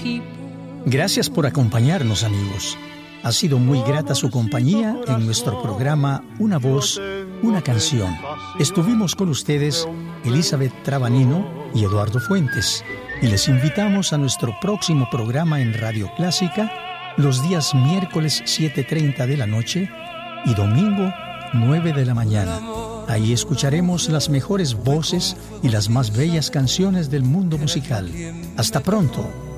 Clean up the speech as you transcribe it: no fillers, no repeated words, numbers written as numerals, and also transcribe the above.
Gracias por acompañarnos, amigos. Ha sido muy grata su compañía en nuestro programa Una Voz, Una Canción. Estuvimos con ustedes Elizabeth Trabanino y Eduardo Fuentes, y les invitamos a nuestro próximo programa en Radio Clásica los días miércoles 7:30 de la noche y domingo 9 de la mañana. Ahí escucharemos las mejores voces y las más bellas canciones del mundo musical. Hasta pronto.